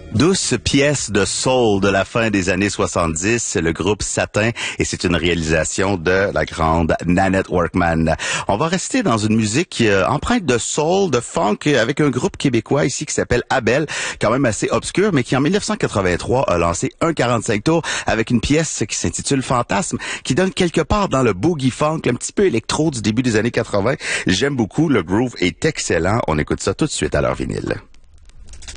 Douce pièce de soul de la fin des années 70, c'est le groupe Satin et c'est une réalisation de la grande Nanette Workman. On va rester dans une musique empreinte de soul, de funk avec un groupe québécois ici qui s'appelle Abel, quand même assez obscur, mais qui en 1983 a lancé un 45 tours avec une pièce qui s'intitule Fantasme, qui donne quelque part dans le boogie funk, un petit peu électro du début des années 80. J'aime beaucoup, le groove est excellent. On écoute ça tout de suite à leur vinyle.